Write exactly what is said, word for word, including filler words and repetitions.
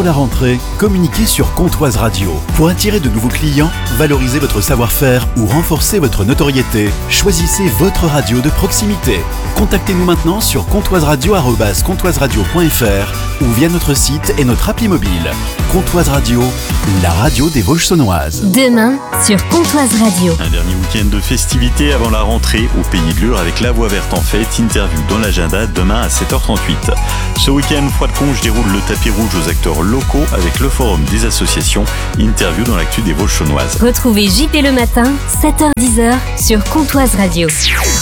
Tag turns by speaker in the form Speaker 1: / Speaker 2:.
Speaker 1: Pour la rentrée, communiquez sur Comtoise Radio. Pour attirer de nouveaux clients, valoriser votre savoir-faire ou renforcer votre notoriété, choisissez votre radio de proximité. Contactez-nous maintenant sur comtoise radio arobase comtoise radio point f r ou via notre site et notre appli mobile. Comtoise Radio, la radio des Vosges saunoises.
Speaker 2: Demain, sur Comtoise Radio.
Speaker 3: Un dernier week-end de festivités avant la rentrée au Pays de Lure avec La Voix Verte en fête. Interview dans l'agenda demain à sept heures trente-huit. Ce week-end, Froide-Conche déroule le tapis rouge aux acteurs locaux avec le forum des associations. Interview dans l'actu des Vosges saunoises.
Speaker 2: Retrouvez J P le matin, sept heures dix sur Comtoise Radio.